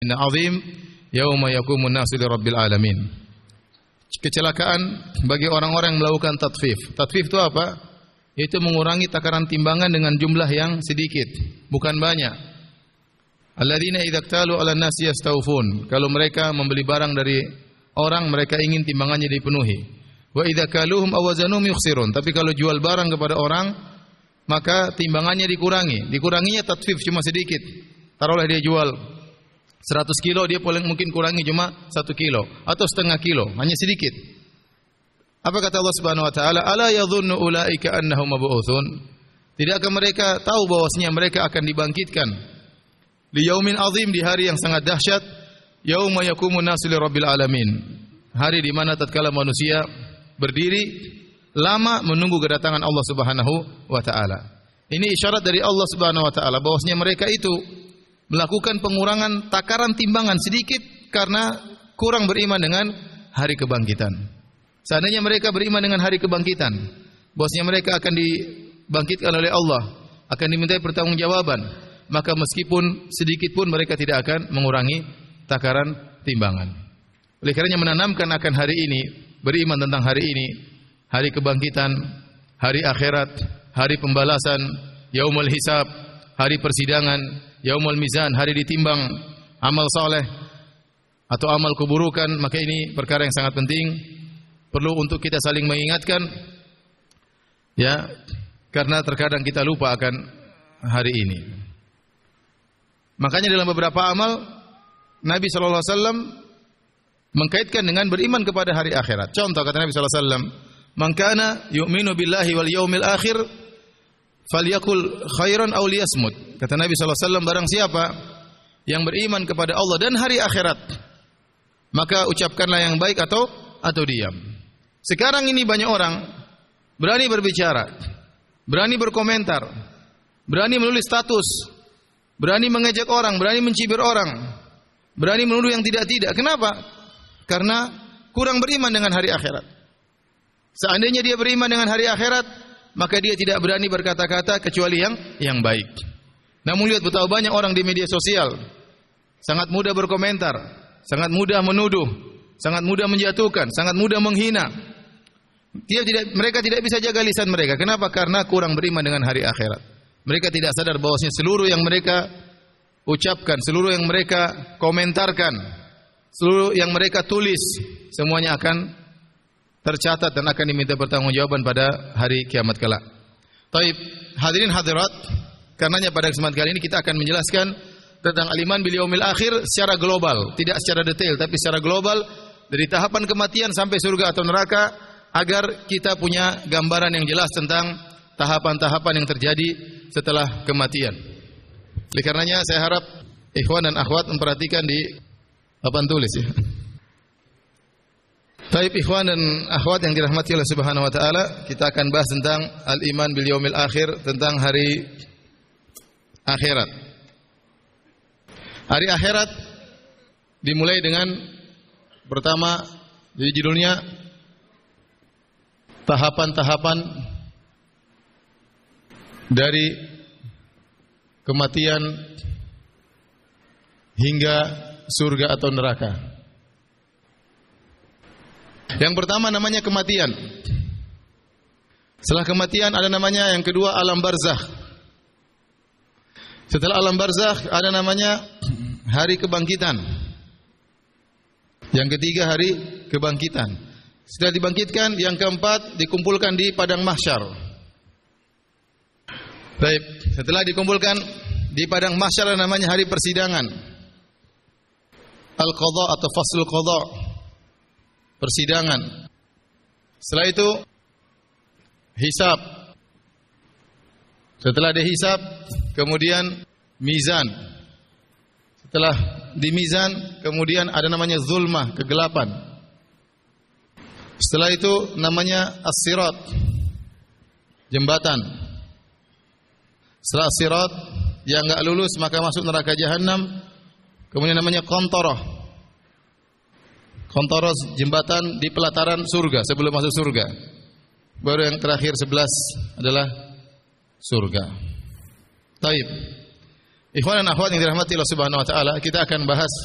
'azim yauma yaqumun nasu lirabbil alamin. Kecelakaan bagi orang-orang yang melakukan tatfif. Tatfif itu apa? Itu mengurangi takaran timbangan dengan jumlah yang sedikit, bukan banyak. Alladzina idza iktalu 'alan nasi yastawfun. Kalau mereka membeli barang dari orang, mereka ingin timbangannya dipenuhi. Wa idza kaluhum aw wazanuhum yukhsirun. Tapi kalau jual barang kepada orang, maka timbangannya dikurangi. Dikuranginya tatfif cuma sedikit. Taruhlah dia jual 100 kilo, dia mungkin kurangi cuma 1 kilo atau setengah kilo, hanya sedikit. Apa kata Allah Subhanahu wa taala? Ala yadhunnu ulaika annahum mab'utsun? Tidakkah mereka tahu bahwasanya mereka akan dibangkitkan li yaumin azim, di hari yang sangat dahsyat, yauma yaqumun nasu lirabbil alamin. Hari di mana tatkala manusia berdiri lama menunggu kedatangan Allah Subhanahu wa taala. Ini isyarat dari Allah Subhanahu wa taala bahwasanya mereka itu melakukan pengurangan takaran timbangan sedikit karena kurang beriman dengan hari kebangkitan. Seandainya mereka beriman dengan hari kebangkitan, bahwasanya mereka akan dibangkitkan oleh Allah, akan dimintai pertanggungjawaban, maka meskipun sedikit pun mereka tidak akan mengurangi takaran timbangan. Oleh karenanya menanamkan akan hari ini, beriman tentang hari ini, hari kebangkitan, hari akhirat, hari pembalasan, yaumul hisab, hari persidangan, yaumul mizan, hari ditimbang amal saleh atau amal keburukan, maka ini perkara yang sangat penting, perlu untuk kita saling mengingatkan, ya, karena terkadang kita lupa akan hari ini. Makanya dalam beberapa amal Nabi sallallahu alaihi wasallam mengkaitkan dengan beriman kepada hari akhirat. Contoh kata Nabi sallallahu alaihi wasallam, "Man kana yu'minu billahi wal yaumil akhir falyakul khairan aw liyasmut." Kata Nabi sallallahu alaihi wasallam, barang siapa yang beriman kepada Allah dan hari akhirat, maka ucapkanlah yang baik atau diam. Sekarang ini banyak orang berani berbicara, berani berkomentar, berani menulis status, berani mengejek orang, berani mencibir orang, berani menuduh yang tidak-tidak. Kenapa? Karena kurang beriman dengan hari akhirat. Seandainya dia beriman dengan hari akhirat, maka dia tidak berani berkata-kata kecuali yang baik. Namun lihat betapa banyak orang di media sosial sangat mudah berkomentar, sangat mudah menuduh, sangat mudah menjatuhkan, sangat mudah menghina. Mereka tidak bisa jaga lisan mereka. Kenapa? Karena kurang beriman dengan hari akhirat. Mereka tidak sadar bahwasanya seluruh yang mereka ucapkan, seluruh yang mereka komentarkan, seluruh yang mereka tulis, semuanya akan tercatat dan akan diminta pertanggungjawaban pada hari kiamat kelak. Taib, hadirin hadirat, karenanya pada kesempatan kali ini kita akan menjelaskan tentang al-iman bil yaumil akhir secara global, tidak secara detail tapi secara global, dari tahapan kematian sampai surga atau neraka, agar kita punya gambaran yang jelas tentang tahapan-tahapan yang terjadi setelah kematian. Oleh karenanya saya harap ikhwan dan akhwat memperhatikan di papan tulis ya. Taib ikhwan dan akhwat yang dirahmati Allah Subhanahu wa taala, kita akan bahas tentang al-iman bil yaumil akhir, tentang hari akhirat. Hari akhirat dimulai dengan pertama, jadi judulnya tahapan-tahapan dari kematian hingga surga atau neraka. Yang pertama namanya kematian. Setelah kematian ada namanya yang kedua alam barzakh. Setelah alam barzakh ada namanya hari kebangkitan. Yang ketiga hari kebangkitan. Setelah dibangkitkan, yang keempat dikumpulkan di padang mahsyar. Baik, setelah dikumpulkan di padang mahsyar namanya hari persidangan. Al-qadha atau faslul qadha. Persidangan. Setelah itu hisab. Setelah ada hisab, kemudian mizan. Setelah di mizan, kemudian ada namanya zulmah, kegelapan. Setelah itu namanya as-sirat, jembatan. Setelah as-sirat yang enggak lulus maka masuk neraka jahanam. Kemudian namanya qantarah. Qantarah jembatan di pelataran surga sebelum masuk surga. Baru yang terakhir 11 adalah surga. Taib. Ikhwan dan akhwat yang dirahmati Allah Subhanahu wa taala, kita akan bahas